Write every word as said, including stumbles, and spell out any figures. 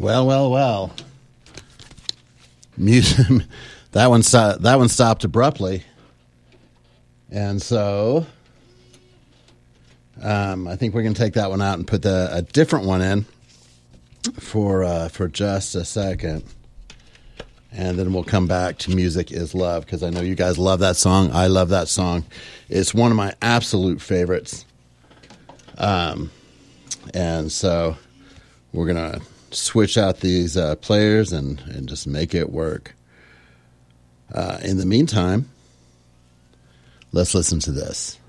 Well, well, well. Music, that one sto- that one stopped abruptly, and so um, I think we're going to take that one out and put the, a different one in for uh, for just a second, and then we'll come back to Music is Love, because I know you guys love that song. I love that song. It's one of my absolute favorites. Um, and so we're going to switch out these uh, players and, and just make it work. Uh, in the meantime, let's listen to this.